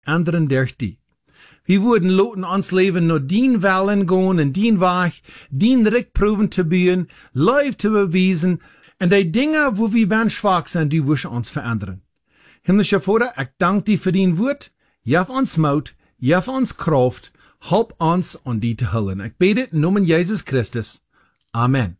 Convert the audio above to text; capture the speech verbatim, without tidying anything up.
anderen durch die. Wir würden loten ons leven nur dien Wellen gehen und dien Weg, dien Rickproben zu bauen, live zu beweisen, und die Dinge, wo wir ben schwach sind, die wirst uns verändern. Himmlischer Vater, ich danke dir für dein Wort, jaf ons Mut, jaf ons Kraft, help ons, um die zu hullen. Ich bete in Namen Jesus Christus. Amen.